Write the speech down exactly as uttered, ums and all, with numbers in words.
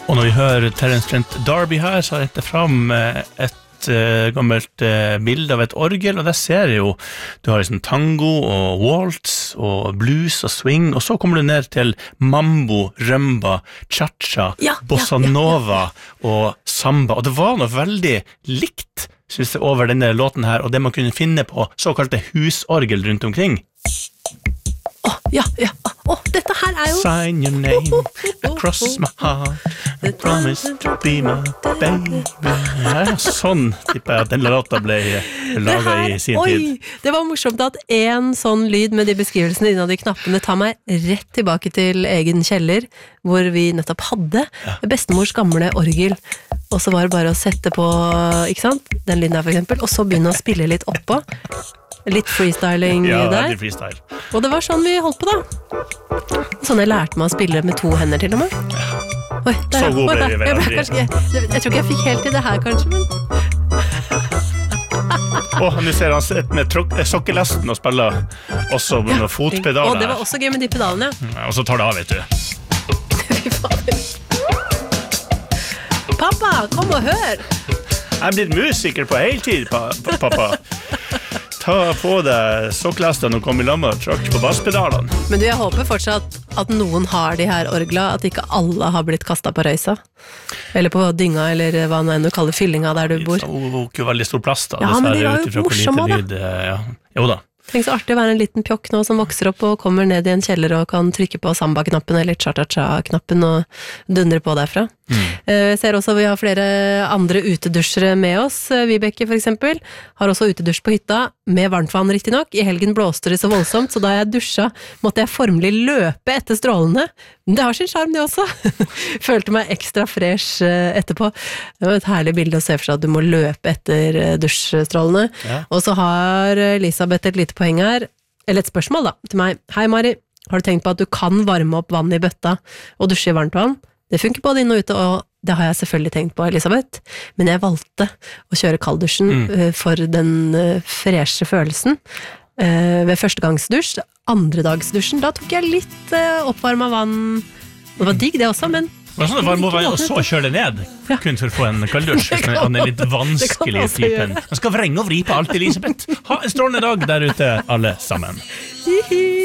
Og når vi hører Terence Trent D'Arby her, så har jeg fram et uh, gammelt uh, bilde av et orgel, og der ser jeg jo, du har liksom tango og waltz og blues og swing, og så kommer du ned til mambo, rumba, cha-cha, ja, bossa ja, ja, nova og samba, og det var noe veldig likt, synes jeg, over denne låten her, og det man kunne finne på såkalte husorgel rundt omkring. Åh, oh, ja, ja, åh, oh, dette her er jo Sign your name across my heart and promise to be my baby. Ja, sånn tipper jeg at den låta ble laget i sin oi, tid. Det var morsomt at en sånn lyd med de beskrivelsene innan de knappene tar meg rett tilbake til egen kjeller, hvor vi nettopp hadde ja. bestemors gamle orgel, og så var det bare å sette på, ikke sant, den lyden her for eksempel, og så begynne å spille litt oppå. Litt freestyling ja, der. Ja, freestyle. Og det var sånn vi holdt på da. Sånn jeg lærte meg å spille med to hender til og med. Oi, der, så god ble vi vel. Jeg, jeg, jeg, jeg, jeg tror ikke jeg fikk helt til det her, kanskje, men... Åh, oh, nå ser han sitter med sokkelasten og spiller også med ja, fotpedaler. Og det var også gøy med de pedalene, ja. Og så tar det av, vet du. Fy faen. Pappa, kom og hør! Jeg er blitt musiker på heltid, pappa. Ta på deg sokklastene og kom i lammet og tråkk på basspedalene. Men du, jeg håper fortsatt at noen har de her orgla, at ikke alle har blitt kastet på røysa. Eller på dynga, eller hva nå enn du kaller fyllinga der du bor. Det var jo veldig stor plass da. Ja, men de var jo morsomme da. Ja. Jo da. Tenk så artig å være en liten pjokk nå som vokser opp og kommer ned i en kjeller og kan trykke på samba-knappen eller cha-cha-cha-knappen og dundre på derfra. Mm. Jeg ser også at vi har flere andre utedusjere med oss. Vibeke for eksempel har også utedusj på hytta med varmtvann riktig nok. I helgen blåste det så voldsomt, så da jeg dusja måtte jeg formelig løpe etter strålene. Men det har sin charm det også. Følte meg ekstra fresh etterpå. Det var et herlig bilde å se for seg at du må løpe etter dusjstrålene. Ja. Og så har Elisabeth et lite poeng her, eller et spørsmål da, til meg. Hei Mari, har du tenkt på at du kan varme opp vann i bøtta og dusje i varmt vann? Det funker både inn og ute, og det har jeg selvfølgelig tenkt på, Elisabeth. Men jeg valgte å kjøre kalddusjen mm. for den freshe følelsen. Ved førstegangsdusj, andredagsdusjen, da tok jeg litt oppvarmet vann. Det var digg det også, men... Det var sånn det var, må være, og så kjøre det ned, ja. Kun for å få en kalddusj, hvis man er litt vanskelig i typen. Man skal vrenge og vri på alt, Elisabeth. Ha en strålende dag der ute, alle sammen.